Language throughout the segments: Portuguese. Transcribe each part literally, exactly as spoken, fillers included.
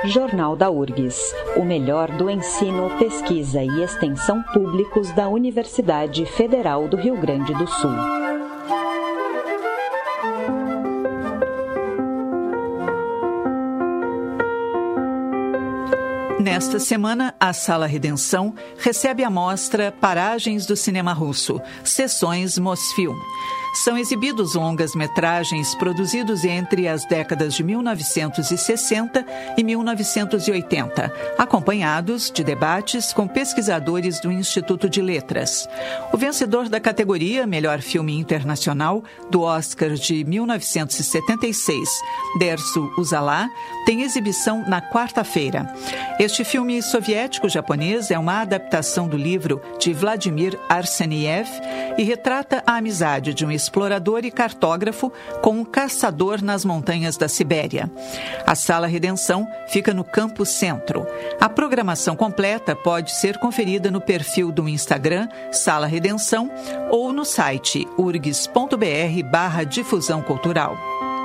Jornal da U R G S, o melhor do ensino, pesquisa e extensão públicos da Universidade Federal do Rio Grande do Sul. Nesta semana, a Sala Redenção recebe a mostra Paragens do Cinema Russo, Sessões Mosfilm. São exibidos longas-metragens produzidos entre as décadas de mil novecentos e sessenta e mil novecentos e oitenta, acompanhados de debates com pesquisadores do Instituto de Letras. O vencedor da categoria Melhor Filme Internacional do Oscar de mil novecentos e setenta e seis, Dersu Uzala, tem exibição na quarta-feira. Este filme soviético-japonês é uma adaptação do livro de Vladimir Arseniev e retrata a amizade de um explorador e cartógrafo com um caçador nas montanhas da Sibéria. A Sala Redenção fica no Campo Centro. A programação completa pode ser conferida no perfil do Instagram Sala Redenção ou no site urgs.br barra difusão cultural.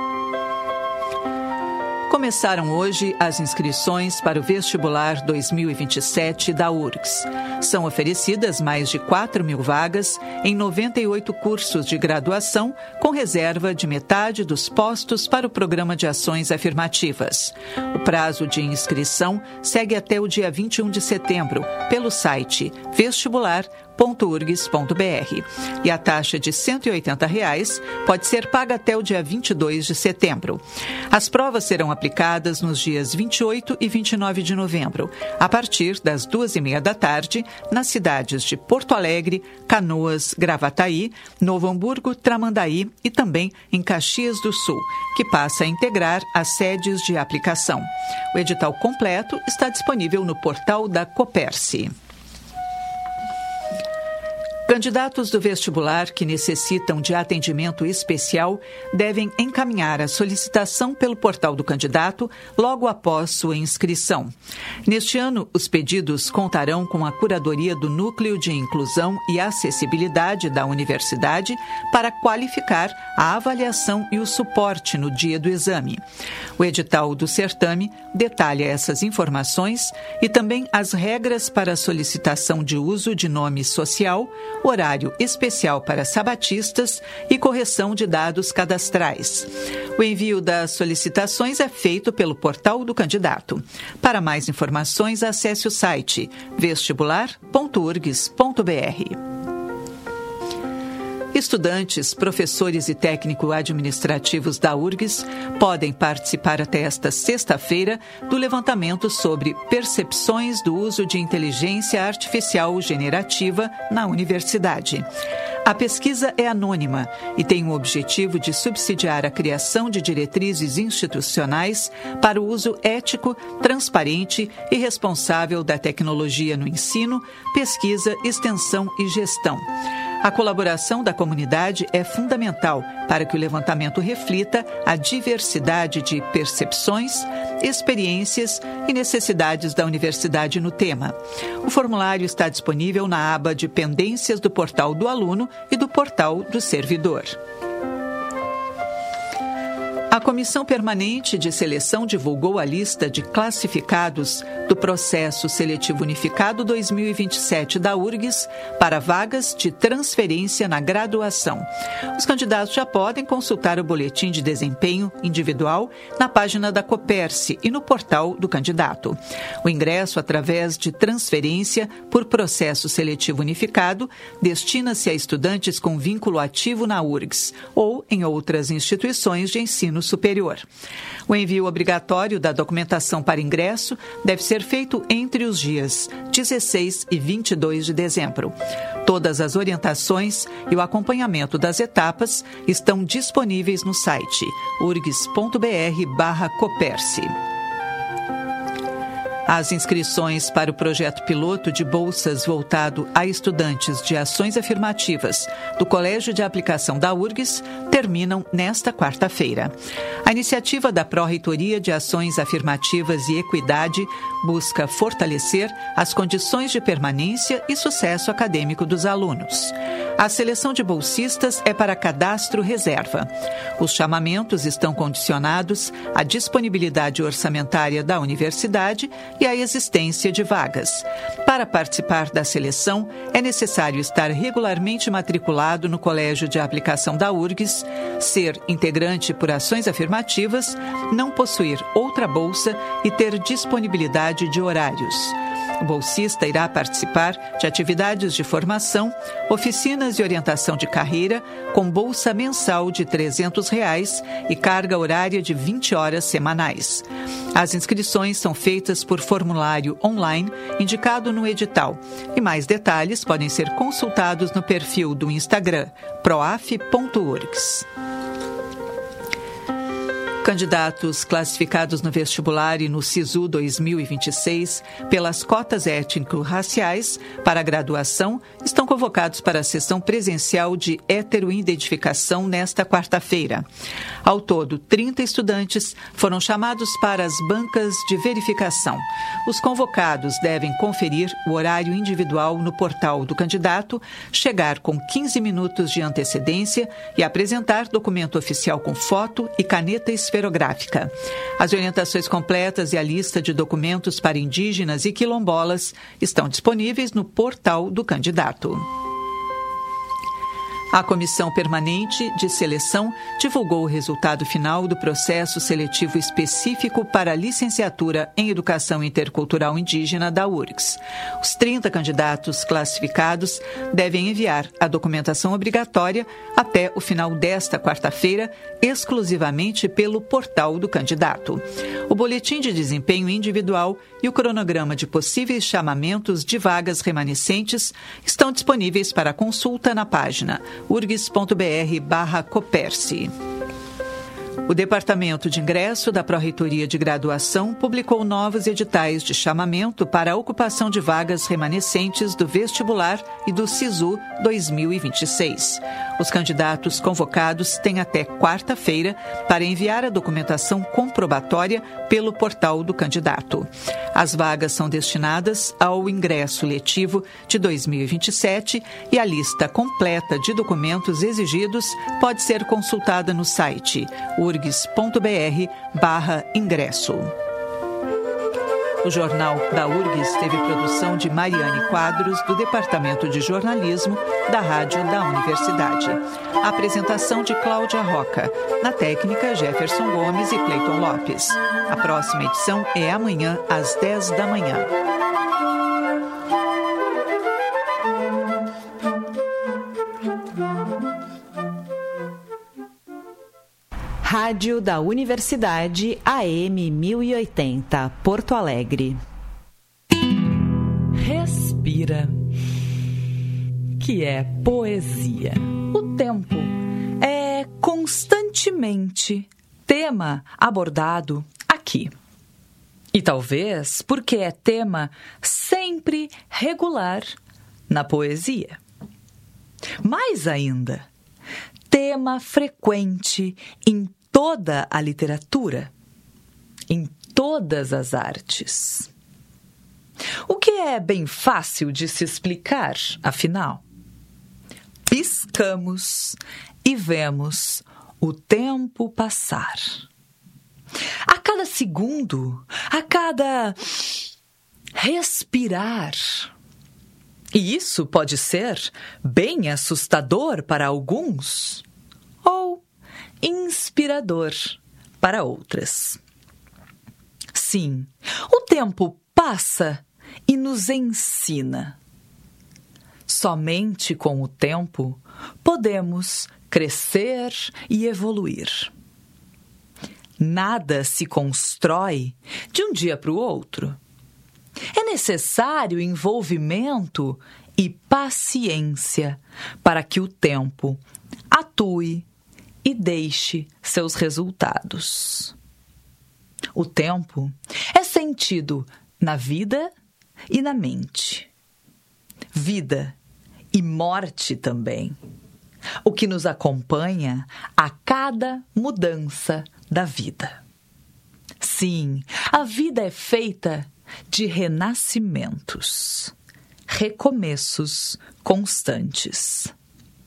Começaram hoje as inscrições para o vestibular dois mil e vinte e sete da U R G S. São oferecidas mais de quatro mil vagas em noventa e oito cursos de graduação, com reserva de metade dos postos para o Programa de Ações Afirmativas. O prazo de inscrição segue até o dia vinte e um de setembro, pelo site vestibular ponto urgs ponto br. E a taxa de cento e oitenta reais pode ser paga até o dia vinte e dois de setembro. As provas serão aplicadas nos dias vinte e oito e vinte e nove de novembro, a partir das duas e meia da tarde, nas cidades de Porto Alegre, Canoas, Gravataí, Novo Hamburgo, Tramandaí e também em Caxias do Sul, que passa a integrar as sedes de aplicação. O edital completo está disponível no portal da Coperse. Candidatos do vestibular que necessitam de atendimento especial devem encaminhar a solicitação pelo portal do candidato logo após sua inscrição. Neste ano, os pedidos contarão com a curadoria do Núcleo de Inclusão e Acessibilidade da Universidade para qualificar a avaliação e o suporte no dia do exame. O edital do certame detalha essas informações e também as regras para a solicitação de uso de nome social, horário especial para sabatistas e correção de dados cadastrais. O envio das solicitações é feito pelo portal do candidato. Para mais informações, acesse o site vestibular ponto urgs ponto br. Estudantes, professores e técnico-administrativos da U R G S podem participar até esta sexta-feira do levantamento sobre percepções do uso de inteligência artificial generativa na universidade. A pesquisa é anônima e tem o objetivo de subsidiar a criação de diretrizes institucionais para o uso ético, transparente e responsável da tecnologia no ensino, pesquisa, extensão e gestão. A colaboração da comunidade é fundamental para que o levantamento reflita a diversidade de percepções, experiências e necessidades da universidade no tema. O formulário está disponível na aba de pendências do portal do aluno e do portal do servidor. A Comissão Permanente de Seleção divulgou a lista de classificados do Processo Seletivo Unificado dois mil e vinte e sete da U R G S para vagas de transferência na graduação. Os candidatos já podem consultar o boletim de desempenho individual na página da Coperse e no portal do candidato. O ingresso através de transferência por Processo Seletivo Unificado destina-se a estudantes com vínculo ativo na U R G S ou em outras instituições de ensino superior. O envio obrigatório da documentação para ingresso deve ser feito entre os dias dezesseis e vinte e dois de dezembro. Todas as orientações e o acompanhamento das etapas estão disponíveis no site urgs.br barra Coperse. As inscrições para o projeto piloto de bolsas voltado a estudantes de ações afirmativas do Colégio de Aplicação da U R G S terminam nesta quarta-feira. A iniciativa da Pró-Reitoria de Ações Afirmativas e Equidade busca fortalecer as condições de permanência e sucesso acadêmico dos alunos. A seleção de bolsistas é para cadastro reserva. Os chamamentos estão condicionados à disponibilidade orçamentária da universidade e à existência de vagas. Para participar da seleção, é necessário estar regularmente matriculado no Colégio de Aplicação da U R G S, ser integrante por ações afirmativas, não possuir outra bolsa e ter disponibilidade de horários. O bolsista irá participar de atividades de formação, oficinas e orientação de carreira, com bolsa mensal de trezentos reais e carga horária de vinte horas semanais. As inscrições são feitas por formulário online indicado no edital. E mais detalhes podem ser consultados no perfil do Instagram proaf ponto urgs. Candidatos classificados no vestibular e no SISU dois mil e vinte e seis pelas cotas étnico-raciais para a graduação estão convocados para a sessão presencial de heteroidentificação nesta quarta-feira. Ao todo, trinta estudantes foram chamados para as bancas de verificação. Os convocados devem conferir o horário individual no portal do candidato, chegar com quinze minutos de antecedência e apresentar documento oficial com foto e caneta esferográfica. As orientações completas e a lista de documentos para indígenas e quilombolas estão disponíveis no portal do candidato. A Comissão Permanente de Seleção divulgou o resultado final do processo seletivo específico para a licenciatura em Educação Intercultural Indígena da U R G S. Os trinta candidatos classificados devem enviar a documentação obrigatória até o final desta quarta-feira, exclusivamente pelo portal do candidato. O boletim de desempenho individual e o cronograma de possíveis chamamentos de vagas remanescentes estão disponíveis para consulta na página urgs ponto br barra Coperse. O Departamento de Ingresso da Pró-Reitoria de Graduação publicou novos editais de chamamento para a ocupação de vagas remanescentes do vestibular e do SISU dois mil e vinte e seis. Os candidatos convocados têm até quarta-feira para enviar a documentação comprobatória pelo portal do candidato. As vagas são destinadas ao ingresso letivo de dois mil e vinte e sete e a lista completa de documentos exigidos pode ser consultada no site urgs ponto br barra ingresso. O Jornal da U R G S teve produção de Mariane Quadros, do Departamento de Jornalismo da Rádio da Universidade. A apresentação de Cláudia Roca. Na técnica, Jefferson Gomes e Cleiton Lopes. A próxima edição é amanhã, às dez da manhã. Rádio da Universidade A M mil e oitenta, Porto Alegre. Respira, que é poesia. O tempo é constantemente tema abordado aqui. E talvez porque é tema sempre regular na poesia. Mais ainda, tema frequente em toda a literatura, em todas as artes. O que é bem fácil de se explicar, afinal. Piscamos e vemos o tempo passar. A cada segundo, a cada respirar. E isso pode ser bem assustador para alguns ou inspirador para outras. Sim, o tempo passa e nos ensina. Somente com o tempo podemos crescer e evoluir. Nada se constrói de um dia para o outro. É necessário envolvimento e paciência para que o tempo atue e deixe seus resultados. O tempo é sentido na vida e na mente. Vida e morte também. O que nos acompanha a cada mudança da vida. Sim, a vida é feita de renascimentos, recomeços constantes.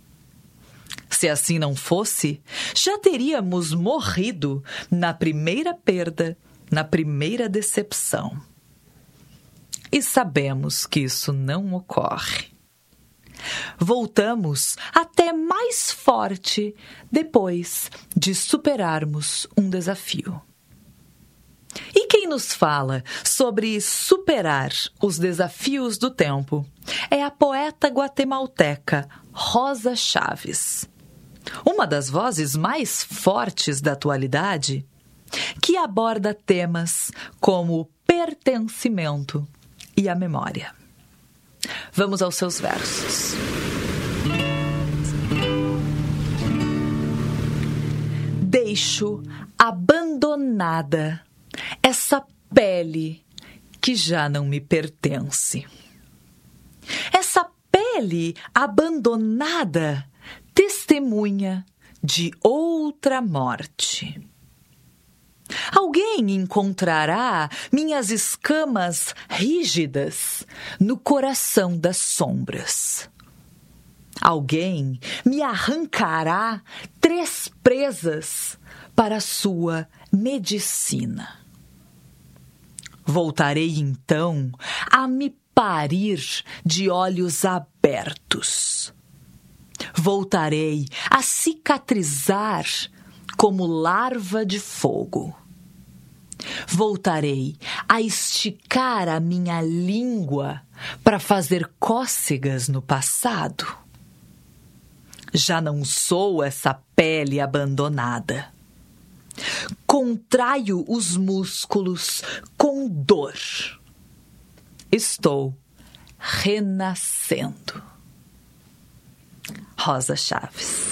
Se assim não fosse, já teríamos morrido na primeira perda, na primeira decepção. E sabemos que isso não ocorre. Voltamos até mais forte depois de superarmos um desafio. E quem nos fala sobre superar os desafios do tempo é a poeta guatemalteca Rosa Chaves, uma das vozes mais fortes da atualidade, que aborda temas como o pertencimento e a memória. Vamos aos seus versos. Deixo abandonada essa pele que já não me pertence. Essa pele abandonada testemunha de outra morte. Alguém encontrará minhas escamas rígidas no coração das sombras. Alguém me arrancará três presas para sua medicina. Voltarei então a me parir de olhos abertos. Voltarei a cicatrizar como larva de fogo. Voltarei a esticar a minha língua para fazer cócegas no passado. Já não sou essa pele abandonada. Contraio os músculos com dor. Estou renascendo. Rosa Chaves.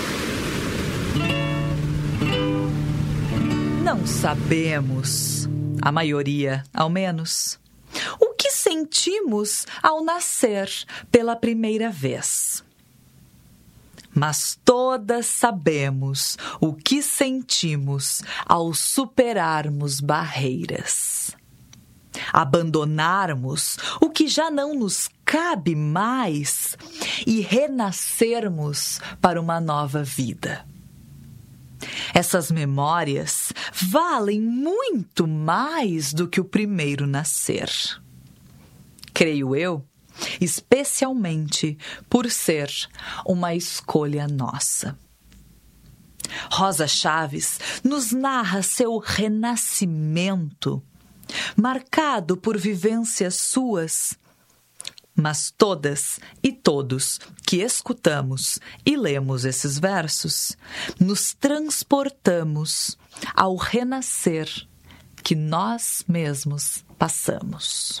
Não sabemos, a maioria ao menos, o que sentimos ao nascer pela primeira vez. Mas todas sabemos o que sentimos ao superarmos barreiras. Abandonarmos o que já não nos cabe mais e renascermos para uma nova vida. Essas memórias valem muito mais do que o primeiro nascer. Creio eu, especialmente por ser uma escolha nossa. Rosa Chaves nos narra seu renascimento, marcado por vivências suas, mas todas e todos que escutamos e lemos esses versos, nos transportamos ao renascer que nós mesmos passamos.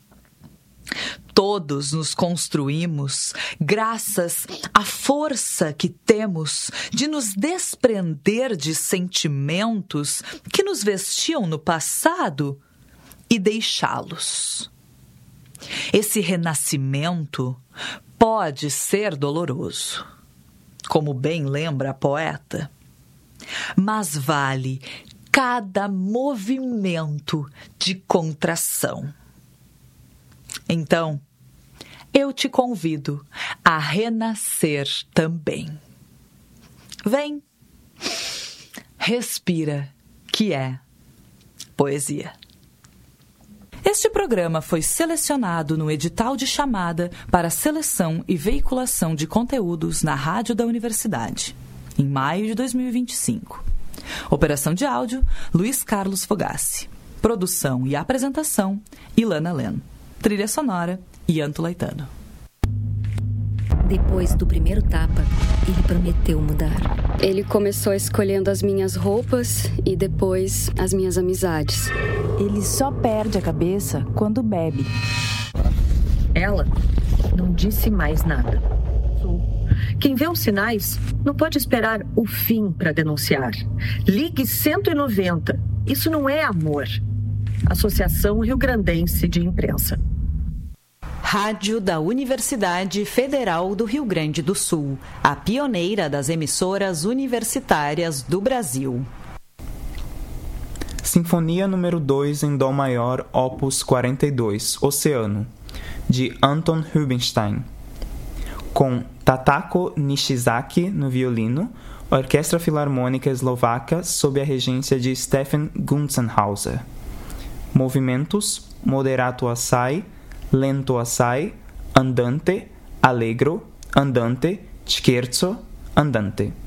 Todos nos construímos graças à força que temos de nos desprender de sentimentos que nos vestiam no passado e deixá-los. Esse renascimento pode ser doloroso, como bem lembra a poeta, mas vale cada movimento de contração. Então, eu te convido a renascer também. Vem, respira, que é poesia. Este programa foi selecionado no edital de chamada para seleção e veiculação de conteúdos na Rádio da Universidade, em maio de dois mil e vinte e cinco. Operação de áudio, Luiz Carlos Fogassi. Produção e apresentação, Ilana Len. Trilha sonora, Ian Tulaitano. Depois do primeiro tapa, ele prometeu mudar. Ele começou escolhendo as minhas roupas e depois as minhas amizades. Ele só perde a cabeça quando bebe. Ela não disse mais nada. Quem vê os sinais não pode esperar o fim para denunciar. Ligue cento e noventa. Isso não é amor. Associação Rio-Grandense de Imprensa. Rádio da Universidade Federal do Rio Grande do Sul, a pioneira das emissoras universitárias do Brasil. Sinfonia número dois em Dó maior, opus quarenta e dois, Oceano, de Anton Rubinstein, com Tatako Nishizaki no violino, Orquestra Filarmônica Eslovaca sob a regência de Stefan Gunzenhauser. Movimentos: moderato assai, lento assai, andante, allegro, andante, scherzo, andante.